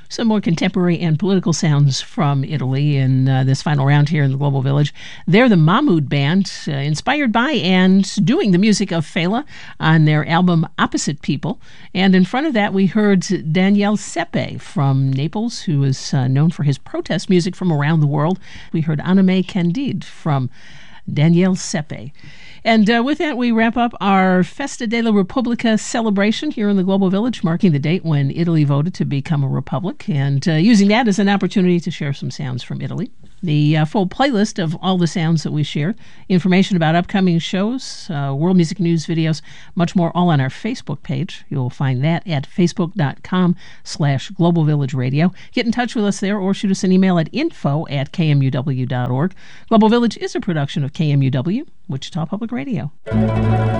Some more contemporary and political sounds from Italy in this final round here in the Global Village. They're the Mahmood Band, inspired by and doing the music of Fela on their album Opposite People. And in front of that, we heard Daniele Sepe from Naples, who is known for his protest music from around the world. We heard Anime Candide from Daniele Sepe. And with that, we wrap up our Festa della Repubblica celebration here in the Global Village, marking the date when Italy voted to become a republic, and using that as an opportunity to share some sounds from Italy. The full playlist of all the sounds that we shared, information about upcoming shows, world music news videos, much more, all on our Facebook page. You'll find that at facebook.com/Global Village Radio. Get in touch with us there or shoot us an email at info@kmuw.org. Global Village is a production of KMUW, Wichita Public Radio.